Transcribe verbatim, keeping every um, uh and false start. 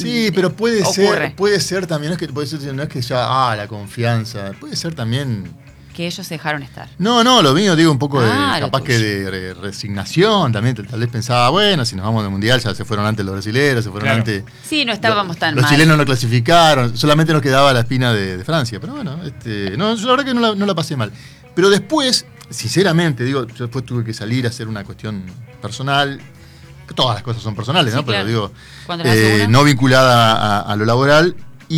Sí, pero puede ocurre. ser, puede ser también, no es que puede ser, no es que ya, ah, la confianza, puede ser también. Que ellos se dejaron estar. No, no, lo mío, digo, un poco Ah, de, lo capaz tuyo. que de re- resignación también, tal vez pensaba, bueno, si nos vamos del mundial ya se fueron antes los brasileños, se fueron Claro. antes. Sí, no estábamos lo- tan Los mal. chilenos no clasificaron, solamente nos quedaba la espina de, de Francia, pero bueno, este, no, yo la verdad que no la, no la pasé mal. Pero después, sinceramente, digo, yo después tuve que salir a hacer una cuestión personal, que todas las cosas son personales, Sí, ¿no? claro. Pero digo, Cuando las hace eh, una. no vinculada a, a lo laboral.